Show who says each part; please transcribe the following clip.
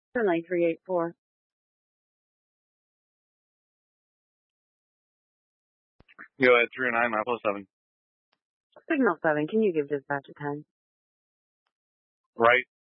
Speaker 1: Certainly 384.
Speaker 2: Go at 309, Mile 7.
Speaker 1: Signal 7, can you give dispatch a 10?
Speaker 2: Right.